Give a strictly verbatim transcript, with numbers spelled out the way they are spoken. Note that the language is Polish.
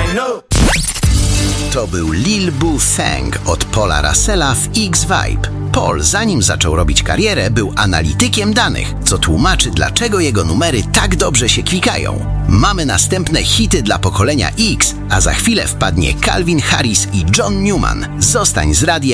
To był Lil Boo Thang od Paula Russella w X-Vibe. Paul, zanim zaczął robić karierę, był analitykiem danych, co tłumaczy, dlaczego jego numery tak dobrze się klikają. Mamy następne hity dla pokolenia X, a za chwilę wpadnie Calvin Harris i John Newman. Zostań z radiem.